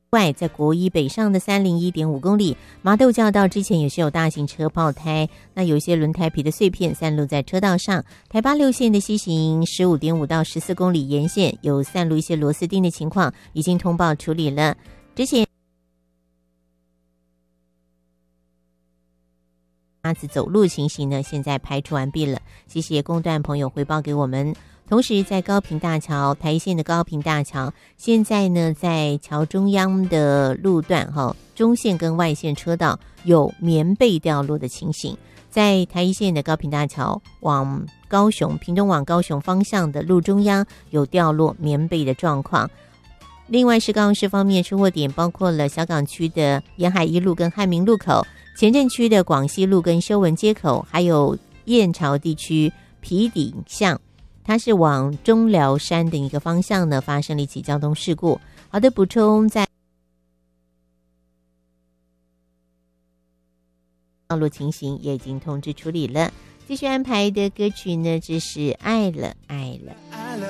外，在国一北上的301.5公里，麻豆交流道之前也是有大型车爆胎，那有一些轮胎皮的碎片散落在车道上。台八六线的西行15.5到14公里沿线有散落一些螺丝钉的情况，已经通报处理了。之前走路情形呢，现在排除完毕了。谢谢公段朋友回报给我们。同时在高屏大桥，台一线的高屏大桥现在呢在桥中央的路段中线跟外线车道有棉被掉落的情形。在台一线的高屏大桥往高雄屏东往高雄方向的路中央有掉落棉被的状况。另外是高雄市方面，车祸点包括了小港区的沿海一路跟汉民路口，前镇区的广西路跟修文街口，还有燕巢地区皮顶巷，它是往中寮山的一个方向呢发生了一起交通事故。好的，补充在道路情形也已经通知处理了。继续安排的歌曲呢，这是爱了爱了。